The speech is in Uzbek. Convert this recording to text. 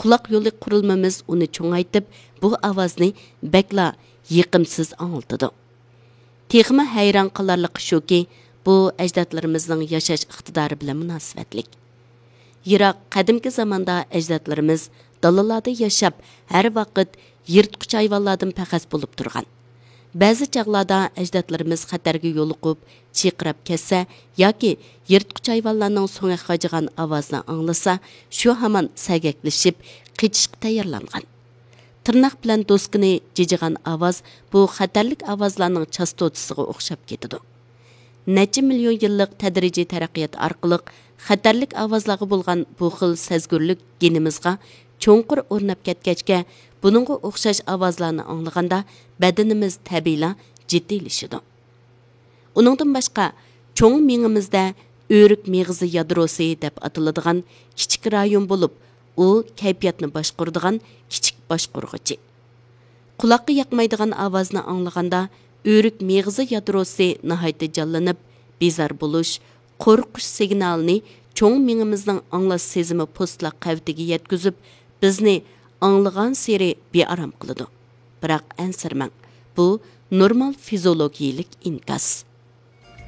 quloq yo'li qurilmamiz uni cho'ngaytib, bu ovozni bakla yiqimsiz anglatadi. Texmi hayron qolarliqi shuki, bu ajdodlarimizning yashash iqtidori bilan munosabatlik. Yiroq qadimgi zamonda ajdodlarimiz dalalarda yashab, har vaqt yirtqich hayvonlardan faqat bo'lib turgan. Ba'zi chaqlarda ajdodlarimiz xatarga yo'liqib, chiqirib ketsa yoki yirtqich hayvonlarning so'nga qo'jigan ovozni anglasa, shu hamon sagaklashib, qichishga tayyorlangan. Tırnaq bilan doskini jijigan ovoz bu xatarlik ovozlarning chastotasiga o'xshab ketadi. Necha million yillik tadrijiy taraqqiyot orqali xatarlik ovozlarga bo'lgan bu xil sezgurlik genimizga cho'nqur o'rnab ketgachga, buningga o'xshash ovozlarni anglaganda badanimiz tabiiyla jiddiylashadi. Uningdan boshqa, cho'ng miyamizda o'rik mig'izi yadrosi deb ataladigan kichik rayon bo'lib, u kayfiyatni boshqaradigan kichik boshqarg'uchi. Quloqqa yoqmaydigan ovozni anglaganda o'rik mig'izi yadrosi nihoyatda jonlanib, bezar bo'lish, qo'rqish signalini cho'ng miyamizning anglash sezimi postla qavtiga yetkazib, bizni anglagan seri bearam qiladi. Biroq ansirmang, bu normal fiziologiyalik inkas.